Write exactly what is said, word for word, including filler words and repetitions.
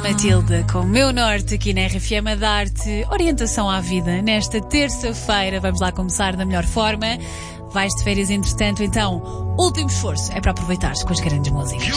Matilde, com o Meu Norte aqui na R F M a dar-te orientação à vida. Nesta terça-feira vamos lá começar da melhor forma. Vais de férias entretanto, então último esforço é para aproveitares com as grandes músicas.